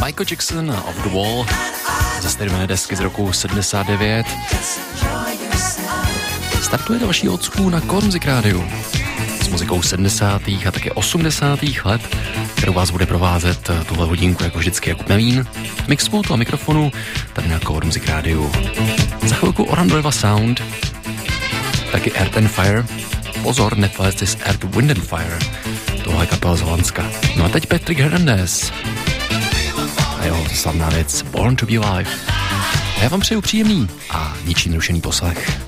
Michael Jackson a Off the Wall ze stejné desky z roku 79. Startuje další odsku na Core Music Rádiu s muzikou 70. a také 80. let, kterou vás bude provázet tuhle hodinku jako vždycky Jakub Melín. Mixpultu a mikrofonu tady na Core Music Rádiu. Za chvilku Orandojeva Sound, taky Earth and Fire. Pozor, neplést si s Earth, Wind and Fire. Tohle je kapela z Holandska. No a teď Patrick Hernandez a jeho slavná věc Born to be Alive. Já vám přeju příjemný a ničím rušený poslech.